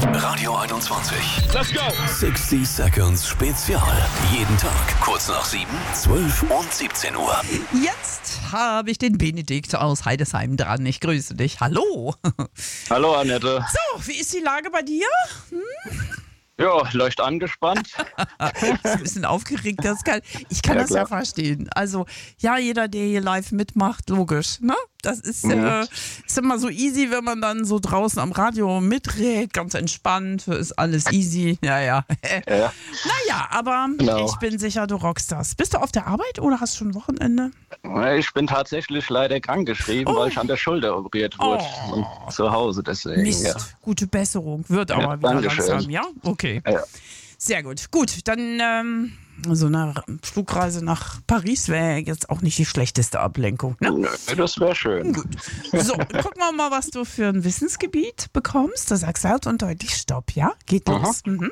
Radio 21. Let's go. 60 Seconds Spezial. Jeden Tag kurz nach 7, 12 und 17 Uhr. Jetzt habe ich den Benedikt aus Heidesheim dran. Ich grüße dich. Hallo. Hallo Annette. So, wie ist die Lage bei dir? Ja, leicht angespannt. Ist ein bisschen aufgeregt. Ich kann das ja verstehen. Also, ja, jeder, der hier live mitmacht, logisch, ne? Das ist immer so easy, wenn man dann so draußen am Radio mitredet, ganz entspannt, ist alles easy. Ja. Naja, aber Genau. Ich bin sicher, du rockst das. Bist du auf der Arbeit oder hast du schon Wochenende? Ich bin tatsächlich leider krankgeschrieben, weil ich an der Schulter operiert wurde. Und zu Hause deswegen. Mist, Ja. gute Besserung. Wird aber wieder Dankeschön. langsam, ja? Okay. Ja. Sehr gut. Gut, dann so eine Flugreise nach Paris wäre jetzt auch nicht die schlechteste Ablenkung. Ne? Nö, das wäre schön. Gut. So, gucken wir mal, was du für ein Wissensgebiet bekommst. Da sagst du laut und deutlich Stopp, ja? Geht los. Mhm.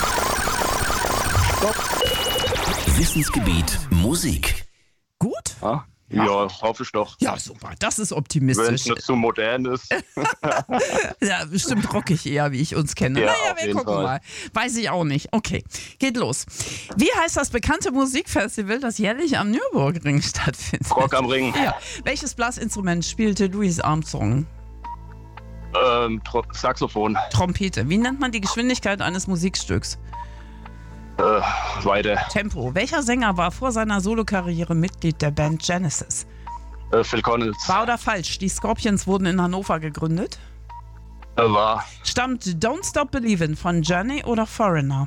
Wissensgebiet Musik. Gut? Ja, hoffe ich doch. Ja, super. Das ist Wenn optimistisch. es nicht zu modern ist. Ja, bestimmt rockig eher, wie ich uns kenne. Ja, Naja, auf wir jeden gucken Fall. mal. Weiß ich auch nicht. Okay, geht los. Wie heißt das bekannte Musikfestival, das jährlich am Nürburgring stattfindet? Rock am Ring. Ja. Welches Blasinstrument spielte Louis Armstrong? Saxophon. Trompete. Wie nennt man die Geschwindigkeit eines Musikstücks? Weiter. Tempo. Welcher Sänger war vor seiner Solokarriere Mitglied der Band Genesis? Phil Collins. Wahr oder falsch? Die Scorpions wurden in Hannover gegründet. War. Stammt Don't Stop Believin' von Journey oder Foreigner?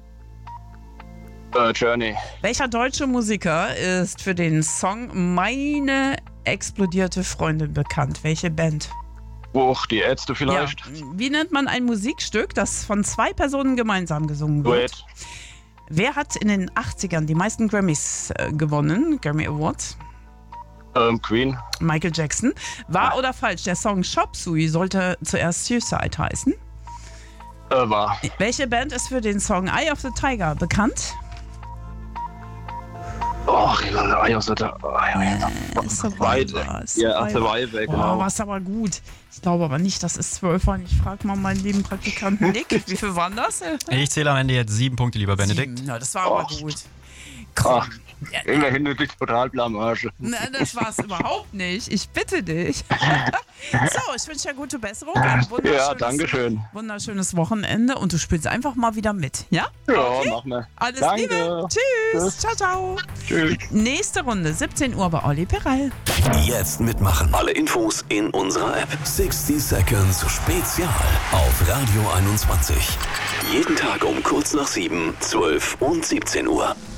Journey. Welcher deutsche Musiker ist für den Song Meine explodierte Freundin bekannt? Welche Band? Die Ärzte vielleicht. Ja. Wie nennt man ein Musikstück, das von zwei Personen gemeinsam gesungen wird? Duett. Wer hat in den 80ern die meisten Grammys gewonnen? Grammy Awards? Queen. Michael Jackson. Wahr oder falsch? Der Song Chop Suey sollte zuerst Suicide heißen. War. Welche Band ist für den Song Eye of the Tiger bekannt? Weit. Survivor, genau. War's aber gut. Ich glaube aber nicht, das ist 12. Ich frage mal meinen lieben Praktikanten Nick. Wie viel waren das? Ich zähle am Ende jetzt 7 Punkte, lieber Benedikt. 7. Na, das war aber gut. Komm. Immerhin eine Totalblamage. Nein, das war's überhaupt nicht. Ich bitte dich. So, ich wünsche dir gute Besserung. Ein Ja, dankeschön. wunderschönes Wochenende und du spielst einfach mal wieder mit. Ja? Ja, machen wir. Alles Danke. Liebe. Tschüss. Ciao, ciao. Tschüss. Nächste Runde, 17 Uhr bei Olli Perel. Jetzt mitmachen. Alle Infos in unserer App. 60 Seconds Spezial auf Radio 21. Jeden Tag um kurz nach 7, 12 und 17 Uhr.